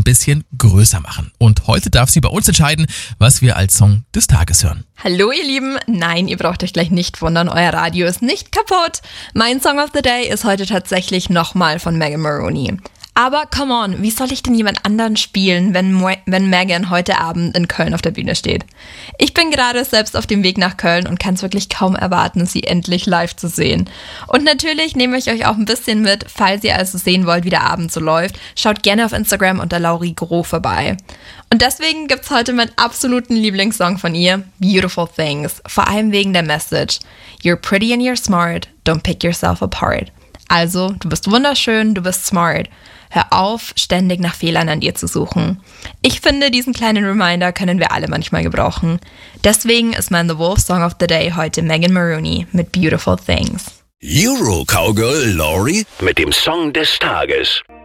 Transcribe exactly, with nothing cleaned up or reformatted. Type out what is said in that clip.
bisschen größer machen. Und heute darf sie bei uns entscheiden, was wir als Song des Tages hören. Hallo ihr Lieben, nein, ihr braucht euch gleich nicht wundern, euer Radio ist nicht kaputt. Mein Song of the Day ist heute tatsächlich nochmal von Megan Moroney. Aber come on, wie soll ich denn jemand anderen spielen, wenn, Mo- wenn Megan heute Abend in Köln auf der Bühne steht? Ich bin gerade selbst auf dem Weg nach Köln und kann es wirklich kaum erwarten, sie endlich live zu sehen. Und natürlich nehme ich euch auch ein bisschen mit, falls ihr also sehen wollt, wie der Abend so läuft. Schaut gerne auf Instagram unter Lauri Groh vorbei. Und deswegen gibt's heute meinen absoluten Lieblingssong von ihr, Beautiful Things. Vor allem wegen der Message. You're pretty and you're smart, don't pick yourself apart. Also, du bist wunderschön, du bist smart. Hör auf, ständig nach Fehlern an dir zu suchen. Ich finde, diesen kleinen Reminder können wir alle manchmal gebrauchen. Deswegen ist mein The Wolf Song of the Day heute Megan Moroney mit Beautiful Things. Euro Cowgirl Lauri mit dem Song des Tages.